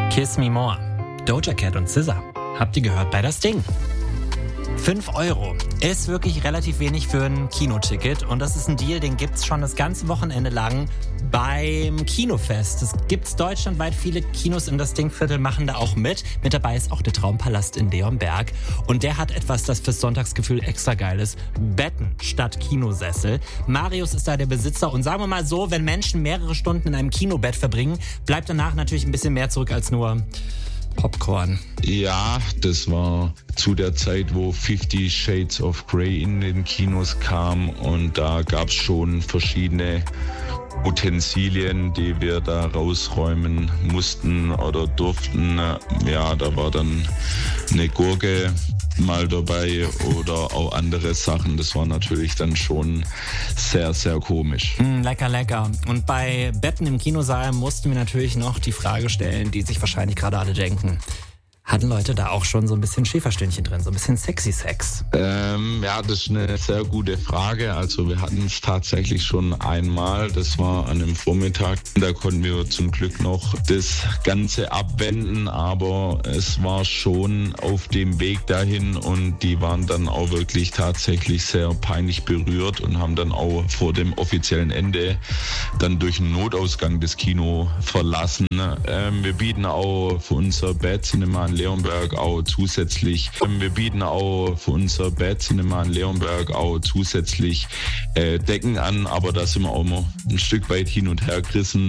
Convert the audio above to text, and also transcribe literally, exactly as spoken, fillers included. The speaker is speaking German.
Kiss Me More, Doja Cat und S Z A. Habt ihr gehört bei das Ding? fünf Euro ist wirklich relativ wenig für ein Kinoticket und das ist ein Deal, den gibt's schon das ganze Wochenende lang beim Kinofest. Es gibt's deutschlandweit, viele Kinos in das Dingviertel machen da auch mit. Mit dabei ist auch der Traumpalast in Leonberg und der hat etwas, das fürs Sonntagsgefühl extra geil ist. Betten statt Kinosessel. Marius ist da der Besitzer und sagen wir mal so, wenn Menschen mehrere Stunden in einem Kinobett verbringen, bleibt danach natürlich ein bisschen mehr zurück als nur Popcorn. Ja, das war zu der Zeit, wo Fifty Shades of Grey in den Kinos kam und da gab es schon verschiedene Utensilien, die wir da rausräumen mussten oder durften. Ja, da war dann eine Gurke mal dabei oder auch andere Sachen. Das war natürlich dann schon sehr, sehr komisch. Mm, lecker, lecker. Und bei Betten im Kinosaal mussten wir natürlich noch die Frage stellen, die sich wahrscheinlich gerade alle denken. Hatten Leute da auch schon so ein bisschen Schäferstündchen drin, so ein bisschen sexy Sex? Ähm, ja, das ist eine sehr gute Frage. Also wir hatten es tatsächlich schon einmal, das war an einem Vormittag. Da konnten wir zum Glück noch das Ganze abwenden, aber es war schon auf dem Weg dahin und die waren dann auch wirklich tatsächlich sehr peinlich berührt und haben dann auch vor dem offiziellen Ende dann durch einen Notausgang das Kino verlassen. Ähm, wir bieten auch für unser Bad Cinema in Leonberg auch zusätzlich, wir bieten auch für unser Bad Cinema in Leonberg auch zusätzlich äh, Decken an, aber da sind wir auch immer ein Stück weit hin und her gerissen.